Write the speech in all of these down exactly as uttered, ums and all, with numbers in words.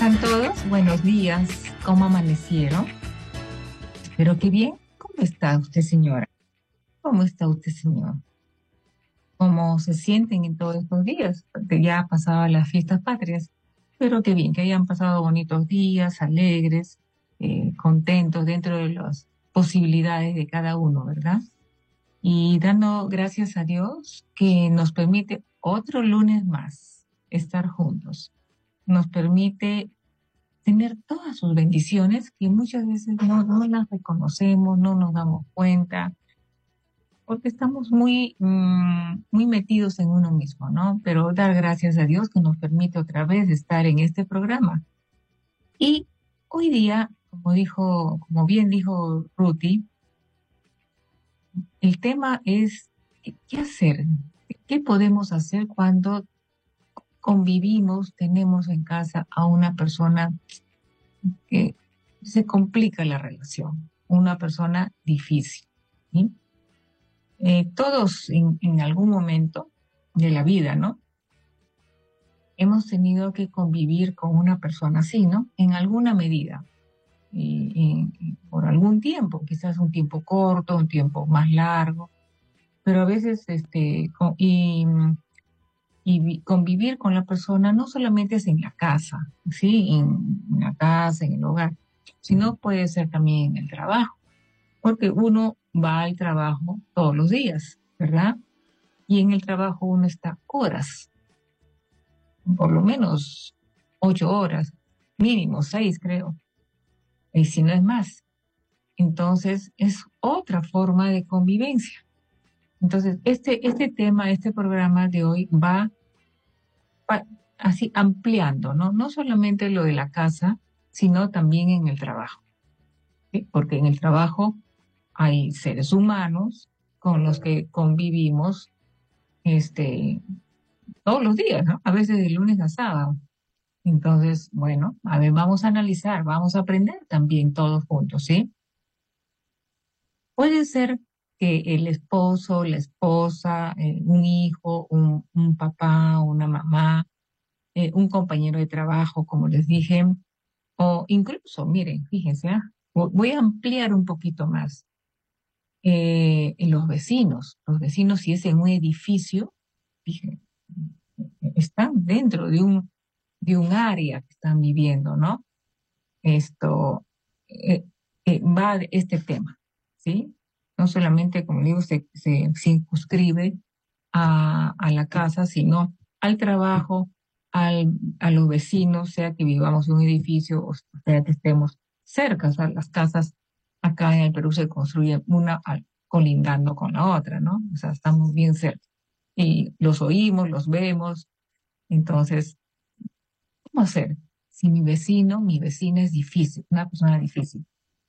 están todos? Buenos días. ¿Cómo amanecieron? Espero que bien. ¿Cómo está usted, señora? ¿Cómo está usted, señor? ¿Cómo se sienten en todos estos días? Porque ya ha pasado las fiestas patrias. Espero que bien, que hayan pasado bonitos días, alegres, eh, contentos dentro de las posibilidades de cada uno, ¿verdad? Y dando gracias a Dios que nos permite otro lunes más estar juntos. Nos permite tener todas sus bendiciones que muchas veces no, no las reconocemos, no nos damos cuenta, porque estamos muy, mm, muy metidos en uno mismo, ¿no? Pero dar gracias a Dios que nos permite otra vez estar en este programa. Y hoy día, como dijo, como bien dijo Ruthie, el tema es ¿qué qué hacer? ¿Qué podemos hacer cuando convivimos, tenemos en casa a una persona que se complica la relación, una persona difícil? ¿Sí? Eh, todos en, en algún momento de la vida, ¿no? Hemos tenido que convivir con una persona así, ¿no? En alguna medida, y, y- y por algún tiempo, quizás un tiempo corto, un tiempo más largo, pero a veces, este, con- y, y vi- convivir con la persona no solamente es en la casa, ¿sí? En, en la casa, en el hogar, sino puede ser también en el trabajo, porque uno va al trabajo todos los días, ¿verdad? Y en el trabajo uno está horas, por lo menos ocho horas, mínimo seis, creo, y si no es más. Entonces, es otra forma de convivencia. Entonces, este, este tema, este programa de hoy va, va así ampliando, ¿no? No solamente lo de la casa, sino también en el trabajo, ¿sí? Porque en el trabajo hay seres humanos con los que convivimos, este, todos los días, ¿no? A veces de lunes a sábado. Entonces, bueno, a ver, vamos a analizar, vamos a aprender también todos juntos, ¿sí? Puede ser que el esposo, la esposa, eh, un hijo, un, un papá, una mamá, eh, un compañero de trabajo, como les dije, o incluso, miren, fíjense, ¿ah? Vo- voy a ampliar un poquito más. Eh, en los vecinos, los vecinos, si es en un edificio, fíjense, están dentro de un, de un área que están viviendo, ¿no? Esto eh, eh, va de este tema, ¿sí? No solamente, como digo, se, se circunscribe a, a la casa, sino al trabajo, al, a los vecinos, sea que vivamos en un edificio o sea que estemos cerca. O sea, las casas acá en el Perú se construyen una al- colindando con la otra, ¿no? O sea, estamos bien cerca. Y los oímos, los vemos. Entonces, ¿cómo hacer? Si mi vecino, mi vecina es difícil, una persona difícil.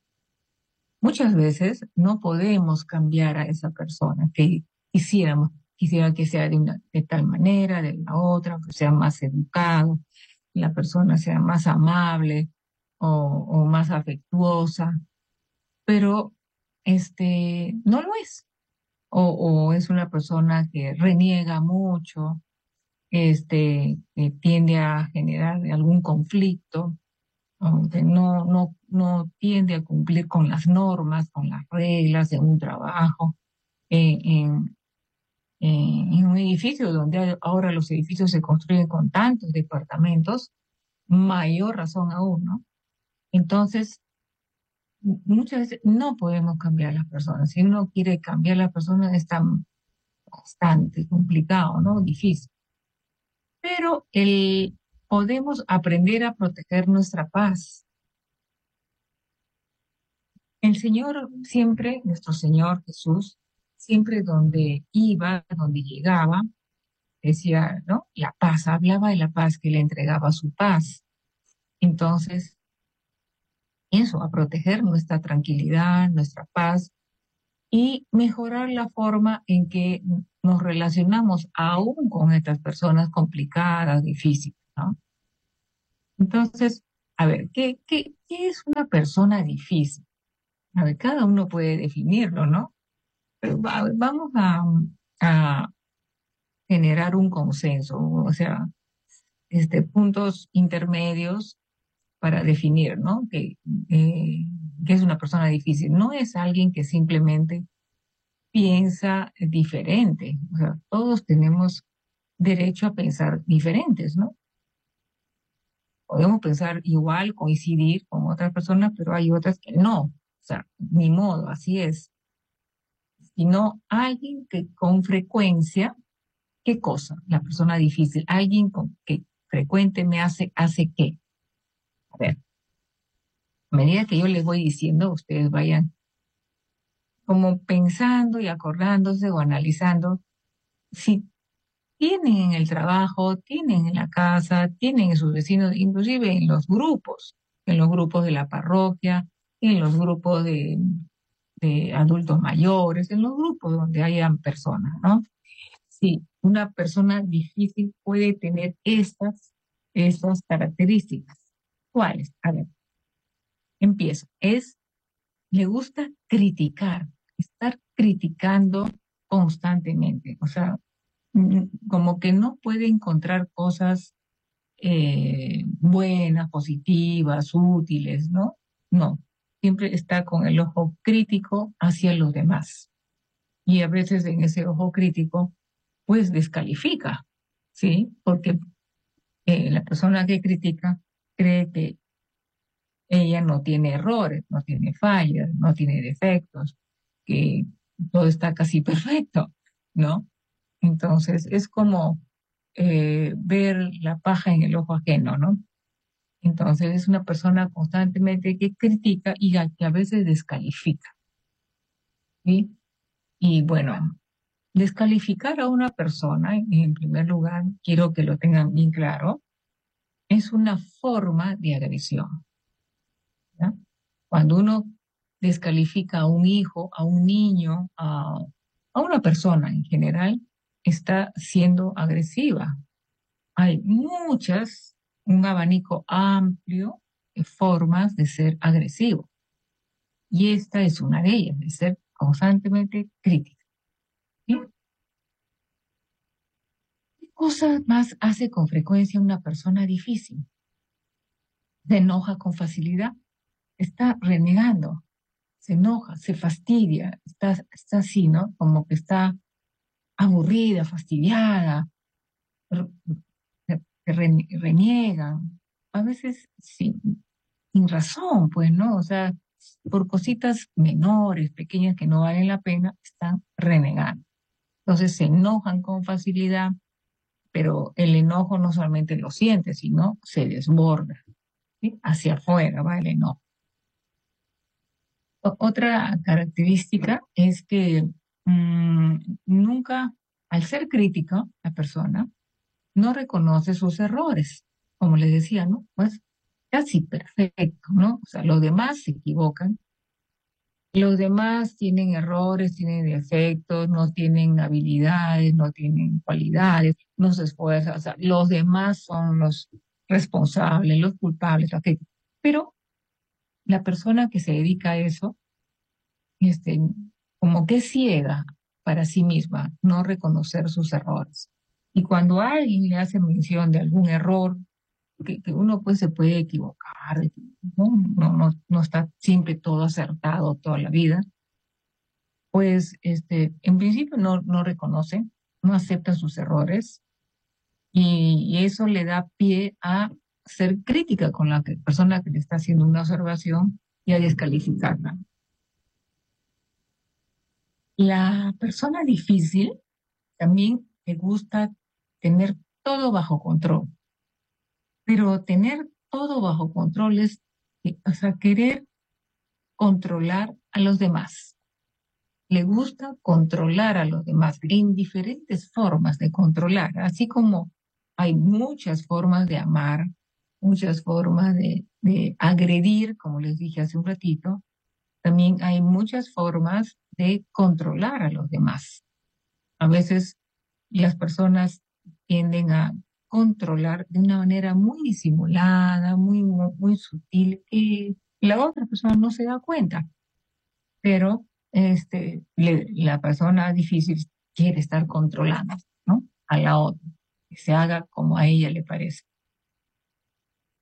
Muchas veces no podemos cambiar a esa persona que quisiéramos. Quisiera que sea de una, de tal manera, de la otra, que sea más educado, la persona sea más amable o, o más afectuosa, pero este no lo es. O, o es una persona que reniega mucho, este, que tiende a generar algún conflicto, aunque no, no, no tiende a cumplir con las normas, con las reglas de un trabajo, en, en, en- en un edificio donde hay- ahora los edificios se construyen con tantos departamentos, mayor razón aún, ¿no? Entonces, mu- muchas veces no podemos cambiar las personas. Si uno quiere cambiar las personas, es tan bastante complicado, ¿no? Difícil. Pero el, podemos aprender a proteger nuestra paz. El Señor siempre, nuestro Señor Jesús, siempre donde iba, donde llegaba, decía, ¿no? La paz, hablaba de la paz que le entregaba su paz. Entonces, eso, a proteger nuestra tranquilidad, nuestra paz y mejorar la forma en que nos relacionamos aún con estas personas complicadas, difíciles, ¿no? Entonces, a ver, ¿qué, qué, qué es una persona difícil? A ver, cada uno puede definirlo, ¿no? Pero va- vamos a, a generar un consenso, o sea, este, puntos intermedios para definir, ¿no? Que, eh, que es una persona difícil. No es alguien que simplemente piensa diferente. O sea, todos tenemos derecho a pensar diferentes, ¿no? Podemos pensar igual, coincidir con otras personas, pero hay otras que no. O sea, ni modo, así es. Sino alguien que con frecuencia, ¿qué cosa? La persona difícil, alguien con, que frecuente me hace, hace qué. A ver, a medida que yo les voy diciendo, ustedes vayan como pensando y acordándose o analizando si tienen en el trabajo, tienen en la casa, tienen en sus vecinos, inclusive en los grupos, en los grupos de la parroquia, en los grupos de, de adultos mayores, en los grupos donde hayan personas, ¿no? Sí, una persona difícil puede tener estas, estas características. ¿Cuáles? A ver, empiezo. Es, le gusta criticar, estar criticando constantemente. O sea, mm, como que no puede encontrar cosas eh, buenas, positivas, útiles, ¿no? No, siempre está con el ojo crítico hacia los demás. Y a veces en ese ojo crítico, pues descalifica, ¿sí? Porque eh, la persona que critica cree que ella no tiene errores, no tiene fallas, no tiene defectos, que todo está casi perfecto, ¿no? Entonces es como eh, ver la paja en el ojo ajeno, ¿no? Entonces es una persona constantemente que critica y a- que a veces descalifica, ¿sí? Y bueno, descalificar a una persona, en primer lugar, quiero que lo tengan bien claro, es una forma de agresión, ¿ya? Cuando uno descalifica a un hijo, a un niño, a, a una persona en general, está siendo agresiva. Hay muchas, un abanico amplio de formas de ser agresivo. Y esta es una de ellas, de ser constantemente crítica. ¿Sí? ¿Qué cosa más hace con frecuencia una persona difícil? Se enoja con facilidad, está renegando, se enoja, se fastidia, está, está así, ¿no? Como que está aburrida, fastidiada, re- re- re- reniegan, a veces sin, sin razón, pues, ¿no? O sea, por cositas menores, pequeñas que no valen la pena, están renegando. Entonces se enojan con facilidad, pero el enojo no solamente lo siente, sino se desborda, ¿sí? Hacia afuera va el enojo. O- otra característica es que mm, nunca, al ser crítico, la persona no reconoce sus errores, como les decía, ¿no? Pues casi perfecto, ¿no? O sea, los demás se equivocan, los demás tienen errores, tienen defectos, no tienen habilidades, no tienen cualidades, no se esfuerzan, o sea, los demás son los responsables, los culpables, aquello. Pero la persona que se dedica a eso, este, como que es ciega para sí misma, no reconocer sus errores. Y cuando alguien le hace mención de algún error, que, que uno pues se puede equivocar, ¿no? No, no, no está siempre todo acertado toda la vida, pues este, en principio no, no reconoce, no acepta sus errores y, y eso le da pie a ser crítica con la que- persona que le está haciendo una observación y a descalificarla. La persona difícil también le gusta tener todo bajo control, pero tener todo bajo control es, eh, o sea, querer controlar a los demás. Le gusta controlar a los demás en diferentes formas de controlar, así como hay muchas formas de amar, muchas formas de, de agredir, como les dije hace un ratito, también hay muchas formas de controlar a los demás. A veces las personas tienden a controlar de una manera muy disimulada, muy, muy, muy sutil, que la otra persona no se da cuenta, pero este, le- la persona difícil quiere estar controlando, ¿no? A la otra, que se haga como a ella le parece.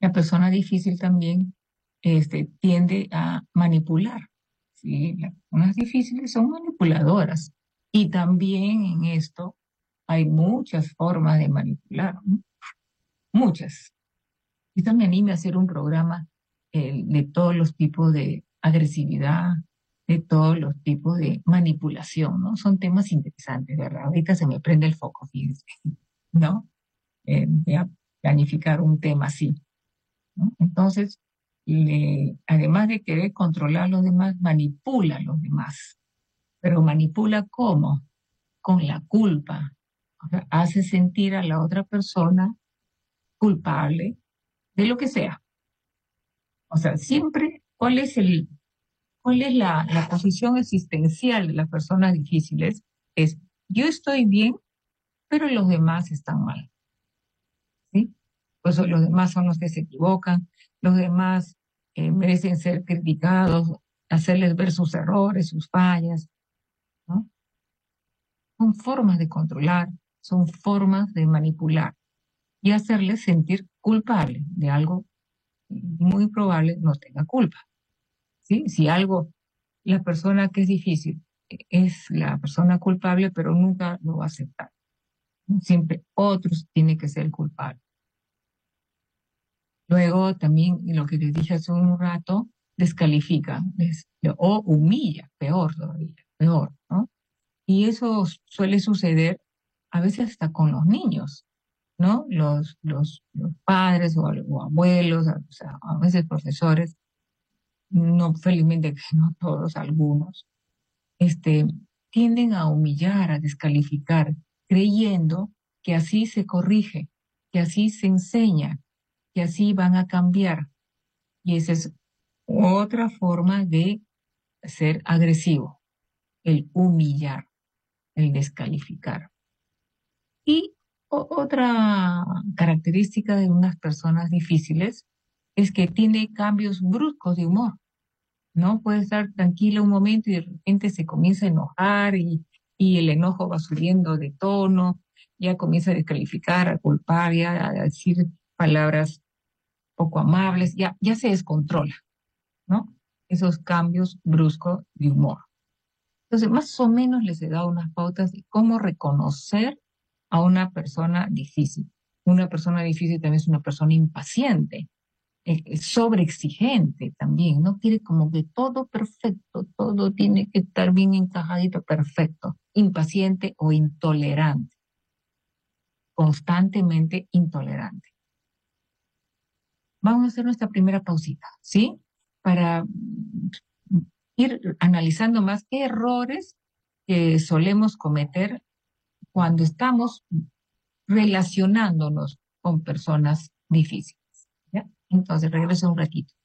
La persona difícil también este, tiende a manipular. ¿Sí? Las personas difíciles son manipuladoras. Y también en esto hay muchas formas de manipular, ¿no? Muchas. Yo también me anime a hacer un programa eh, de todos los tipos de agresividad, de todos los tipos de manipulación, ¿no? Son temas interesantes, ¿verdad? Ahorita se me prende el foco, fíjense, ¿no? Eh, voy a planificar un tema así, ¿no? Entonces, le- además de querer controlar a los demás, manipula a los demás. Pero manipula ¿cómo? Con la culpa. O sea, hace sentir a la otra persona culpable de lo que sea. O sea, siempre, ¿cuál es el, cuál es la, la posición existencial de las personas difíciles? Es, yo estoy bien, pero los demás están mal, ¿sí? Pues los demás son los que se equivocan, los demás eh, merecen ser criticados, hacerles ver sus errores, sus fallas, ¿no? Son formas de controlar, son formas de manipular y hacerles sentir culpable de algo muy probable no tenga culpa, ¿sí? Si algo, la persona que es difícil eh, es la persona culpable, pero nunca lo va a aceptar, ¿no? Siempre otros tienen que ser el culpable. Luego también lo que les dije hace un rato, descalifica les- o humilla, peor todavía, peor, ¿no? Y eso suele suceder a veces hasta con los niños, ¿no? Los, los, los padres o, o abuelos, o sea, a veces profesores, no felizmente que no todos, algunos, este, tienden a humillar, a descalificar, creyendo que así se corrige, que así se enseña, que así van a cambiar. Y esa es otra forma de ser agresivo, el humillar, el descalificar. Y o- otra característica de unas personas difíciles es que tiene cambios bruscos de humor, ¿no? Puede estar tranquila un momento y de repente se comienza a enojar y, y el enojo va subiendo de tono, ya comienza a descalificar, a culpar, ya a decir palabras poco amables, ya, ya se descontrola, ¿no? Esos cambios bruscos de humor. Entonces, más o menos les he dado unas pautas de cómo reconocer a una persona difícil. Una persona difícil también es una persona impaciente, eh, eh, sobreexigente también, ¿no? Quiere como que todo perfecto, todo tiene que estar bien encajadito, perfecto. Impaciente o intolerante, constantemente intolerante. Vamos a hacer nuestra primera pausita, ¿sí? Para mm, ir analizando más qué errores que solemos cometer cuando estamos relacionándonos con personas difíciles, ¿ya? Entonces, regreso un ratito.